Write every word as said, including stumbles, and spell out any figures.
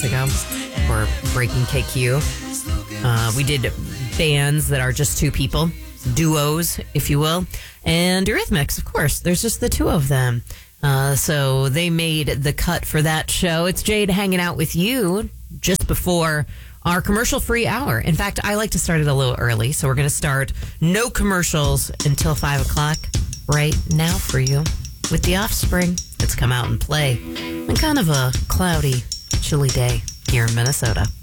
ago for Breaking K Q. Uh, we did bands that are just two people, duos, if you will, and Eurythmics, of course. There's just the two of them. Uh, so they made the cut for that show. It's Jade hanging out with you just before our commercial-free hour. In fact, I like to start it a little early, so we're going to start no commercials until five o'clock right now for you with The Offspring. It's come out and play on kind of a cloudy, chilly day here in Minnesota.